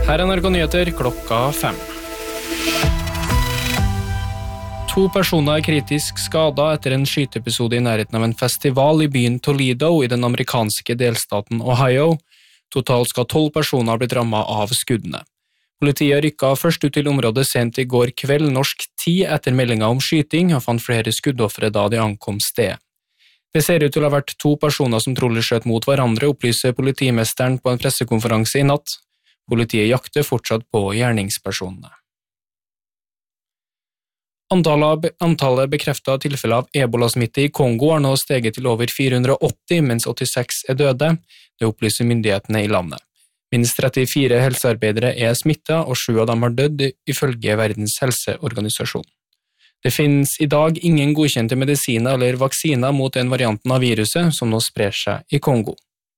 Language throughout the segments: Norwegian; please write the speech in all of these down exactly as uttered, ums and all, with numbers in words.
Her er N R K Nyheter klokka fem. To personer er kritisk skadet etter en skyteepisode i nærheten av en festival i byen Toledo i den amerikanske delstaten Ohio. Totalt skal tolv personer ha blitt rammet av skuddene. Politiet rykket først ut til området sent i går kveld norsk tid etter meldingen om skyting og fant flere skuddoffere da de ankom stedet. Det ser ut til å ha vært to personer som trolig skjøt mot hverandre, opplyser politimesteren på en pressekonferanse i natt. Politiet jakter fortsatt på gjerningspersonene. Antallet bekreftet tilfeller av ebola-smitte i Kongo har nå steget til over fire hundre og åtti, mens åttiseks er døde. Det opplyser myndighetene i landet. Minst trettifire helsearbeidere er smittet, og sju av dem har dødd ifølge Verdens helseorganisasjon. Det finnes i dag ingen godkjente medisiner eller vaksiner mot den varianten av viruset som nå sprer seg i Kongo.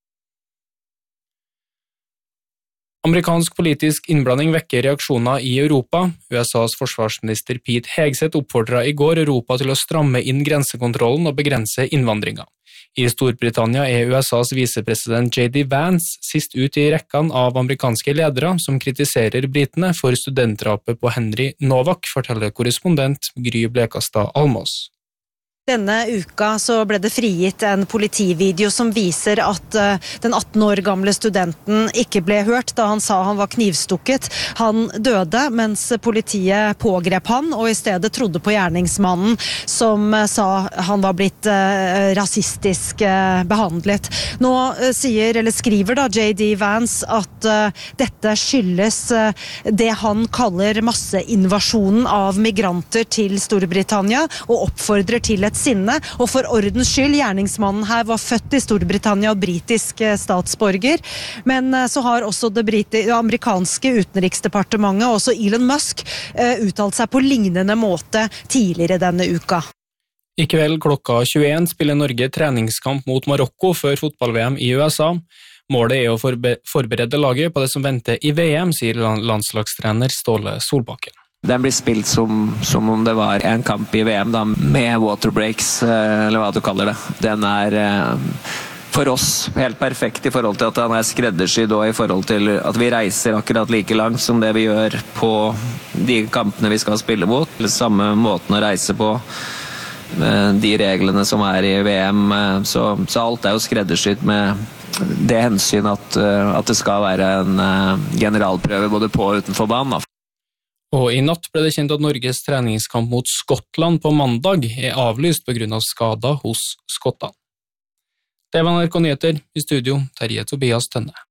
Amerikansk politisk innblanding vekker reaksjoner i Europa. U S A's forsvarsminister Pete Hegseth oppfordret i går Europa til å stramme inn grensekontrollen og begrense innvandringen. I Storbritannia er U S A's visepresident J D Vance sist ut i rekken av amerikanske ledere som kritiserer britene for studentdrapet på Henry Novak, forteller korrespondent Gry Blekastad Almås. Denne uka så ble det frigitt en politivideo som viser at den atten år gamle studenten ikke ble hørt da han sa han var knivstukket. Han døde mens politiet pågrep han, og i stedet trodde på gjerningsmannen som sa han var blitt rasistisk behandlet. Nå sier, eller skriver da J D Vance at dette skyldes det han kaller masseinvasjonen av migranter til Storbritannia, og oppfordrer til et sinne, og for ordens skyld, gjerningsmannen her var født i Storbritannia og britisk statsborger, men så har også det, briti- det amerikanske utenriksdepartementet, og også Elon Musk, uttalt seg på lignende måte tidligere denne uka. I kveld klokka tjueen spiller Norge treningskamp mot Marokko før fotball-V M i U S A. Målet er å forbe- forberede laget på det som venter i V M, sier landslagstrener Ståle Solbakken. Den blir spilt som, som om det var en kamp i V M da, med waterbreaks, eller hva du kaller det. Den er for oss helt perfekt i forhold til at den er skreddersydd, og i forhold til at vi reiser akkurat like langt som det vi gjør på de kampene vi skal spille mot. Samme måten å reise på, de reglene som er i V M, så, så alt er jo skreddersydd med det hensyn at, at det skal være en generalprøve både på og utenfor banen. Og i natt ble det kjent at Norges treningskamp mot Skottland på mandag er avlyst på grunn av skader hos skottene. Det var N R K Nyheter, i studio Terje Tobias Tønne.